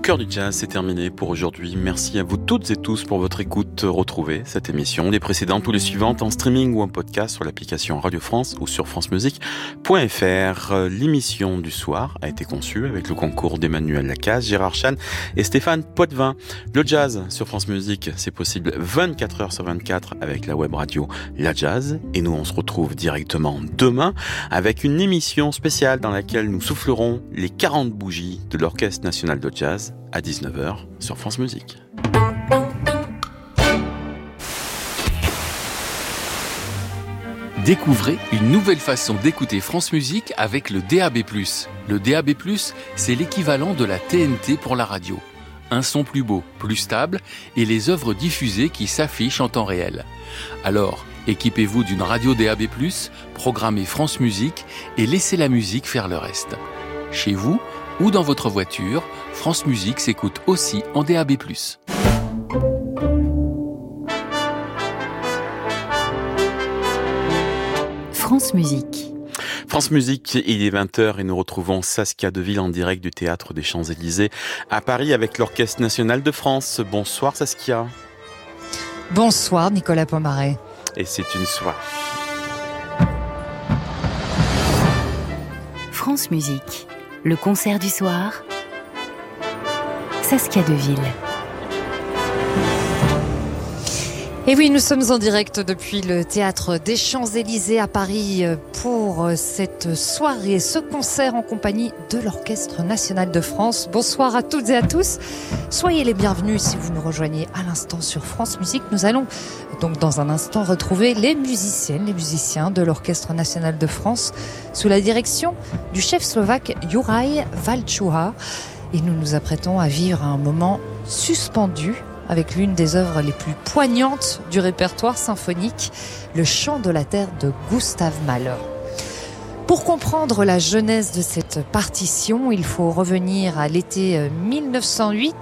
cœur du jazz, c'est terminé pour aujourd'hui. Merci à vous toutes et tous pour votre écoute. Retrouvez cette émission, les précédentes ou les suivantes en streaming ou en podcast sur l'application Radio France ou sur francemusique.fr. L'émission du soir a été conçue avec le concours d'Emmanuel Lacaze, Gérard Chan et Stéphane Potvin. Le jazz sur France Musique, c'est possible 24 heures sur 24 avec la web radio La Jazz. Et nous, on se retrouve directement demain avec une émission spéciale dans laquelle nous soufflerons les 40 bougies de l'Orchestre National de Jazz à 19h sur France Musique. Découvrez une nouvelle façon d'écouter France Musique avec le DAB+. Le DAB+, c'est l'équivalent de la TNT pour la radio. Un son plus beau, plus stable et les œuvres diffusées qui s'affichent en temps réel. Alors, équipez-vous d'une radio DAB+, programmez France Musique et laissez la musique faire le reste. Chez vous ou dans votre voiture, France Musique s'écoute aussi en DAB+. France Musique. France Musique, il est 20h et nous retrouvons Saskia Deville en direct du Théâtre des Champs-Élysées à Paris avec l'Orchestre National de France. Bonsoir Saskia. Bonsoir Nicolas Pomaret. Et c'est une soirée. France Musique, le concert du soir. Saskia Deville. Et oui, nous sommes en direct depuis le Théâtre des Champs-Élysées à Paris pour cette soirée, ce concert en compagnie de l'Orchestre National de France. Bonsoir à toutes et à tous. Soyez les bienvenus si vous nous rejoignez à l'instant sur France Musique. Nous allons donc dans un instant retrouver les musiciennes, les musiciens de l'Orchestre National de France sous la direction du chef slovaque Juraj Valčuha. Et nous nous apprêtons à vivre un moment suspendu avec l'une des œuvres les plus poignantes du répertoire symphonique, le Chant de la Terre de Gustav Mahler. Pour comprendre la genèse de cette partition, il faut revenir à l'été 1908.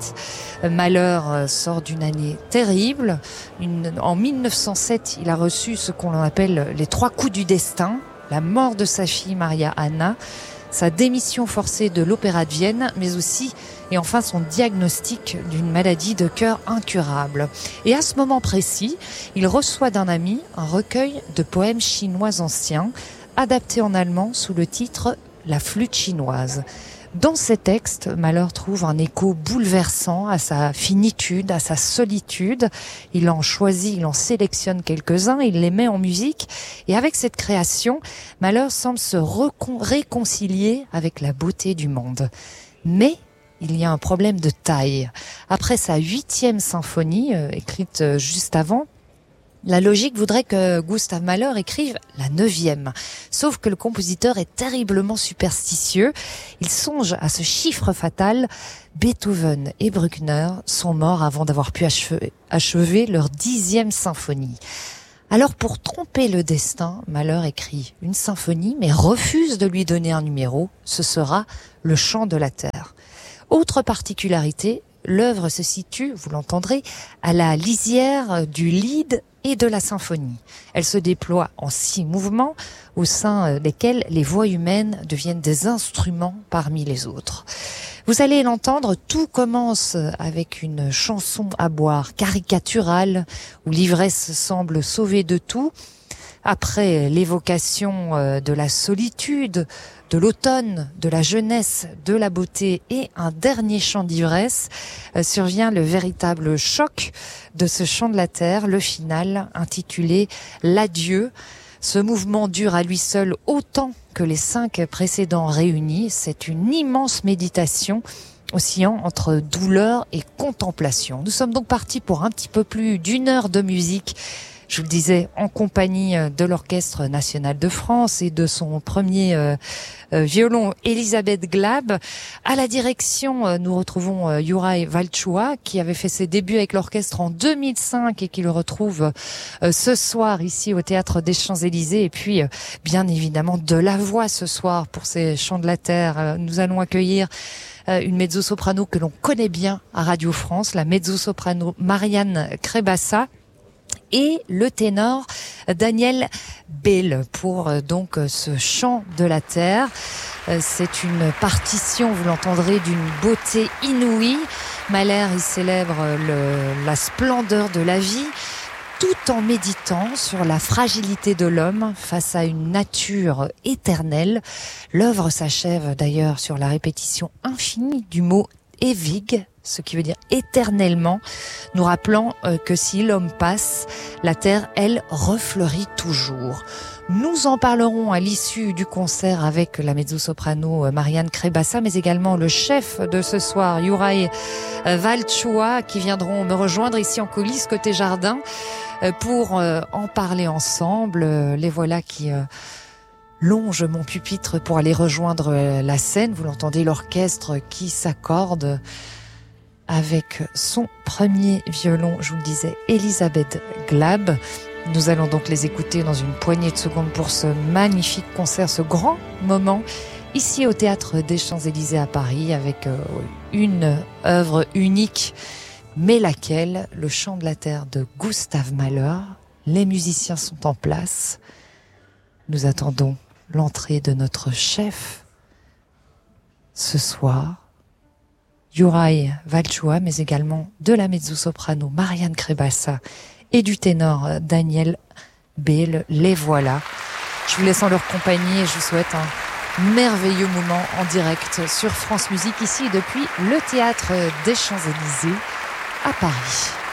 Mahler sort d'une année terrible. En 1907, il a reçu ce qu'on appelle les 3 coups du destin, la mort de sa fille Maria Anna, sa démission forcée de l'Opéra de Vienne, mais aussi et enfin son diagnostic d'une maladie de cœur incurable. Et à ce moment précis, il reçoit d'un ami un recueil de poèmes chinois anciens, adapté en allemand sous le titre « La flûte chinoise ». Dans ces textes, Mahler trouve un écho bouleversant à sa finitude, à sa solitude. Il en choisit, il en sélectionne quelques-uns, il les met en musique. Et avec cette création, Mahler semble se réconcilier avec la beauté du monde. Mais il y a un problème de taille. Après sa 8e symphonie, écrite juste avant, la logique voudrait que Gustav Mahler écrive la 9e. Sauf que le compositeur est terriblement superstitieux. Il songe à ce chiffre fatal. Beethoven et Bruckner sont morts avant d'avoir pu achever leur 10e symphonie. Alors pour tromper le destin, Mahler écrit une symphonie mais refuse de lui donner un numéro. Ce sera le Chant de la Terre. Autre particularité, l'œuvre se situe, vous l'entendrez, à la lisière du lied et de la symphonie. Elle se déploie en 6 mouvements, au sein desquels les voix humaines deviennent des instruments parmi les autres. Vous allez l'entendre, tout commence avec une chanson à boire caricaturale, où l'ivresse semble sauver de tout. Après l'évocation de la solitude, de l'automne, de la jeunesse, de la beauté et un dernier chant d'ivresse, survient le véritable choc de ce chant de la terre, le final intitulé « L'adieu ». Ce mouvement dure à lui seul autant que les 5 précédents réunis. C'est une immense méditation oscillant entre douleur et contemplation. Nous sommes donc partis pour un petit peu plus d'1 heure de musique. Je vous le disais, en compagnie de l'Orchestre National de France et de son premier violon, Elisabeth Glab. À la direction, nous retrouvons Juraj Valčuha, qui avait fait ses débuts avec l'orchestre en 2005 et qui le retrouve ce soir ici au Théâtre des Champs-Élysées. Et puis, bien évidemment, de la voix ce soir pour ces Chants de la Terre. Nous allons accueillir une mezzo-soprano que l'on connaît bien à Radio France, la mezzo-soprano Marianne Krebassa. et le ténor Daniel Bell pour donc ce chant de la terre. C'est une partition, vous l'entendrez, d'une beauté inouïe. Mahler y célèbre la splendeur de la vie, tout en méditant sur la fragilité de l'homme face à une nature éternelle. L'œuvre s'achève d'ailleurs sur la répétition infinie du mot « ewig », ce qui veut dire éternellement, nous rappelant que si l'homme passe, la terre, elle, refleurit toujours. Nous en parlerons à l'issue du concert avec la mezzo-soprano Marianne Krebassa, mais également le chef de ce soir, Juraj Valchua, qui viendront me rejoindre ici en coulisses côté jardin pour en parler ensemble. Les voilà qui longent mon pupitre pour aller rejoindre la scène. Vous l'entendez, l'orchestre qui s'accorde avec son premier violon, je vous le disais, Elisabeth Glab. Nous allons donc les écouter dans une poignée de secondes pour ce magnifique concert, ce grand moment, ici au Théâtre des Champs-Élysées à Paris, avec une œuvre unique, mais laquelle, le chant de la terre de Gustav Mahler. Les musiciens sont en place. Nous attendons l'entrée de notre chef ce soir, Juraj Valchua, mais également de la mezzo-soprano Marianne Krebassa et du ténor Daniel Bell. Les voilà. Je vous laisse en leur compagnie et je vous souhaite un merveilleux moment en direct sur France Musique, ici depuis le Théâtre des Champs-Élysées à Paris.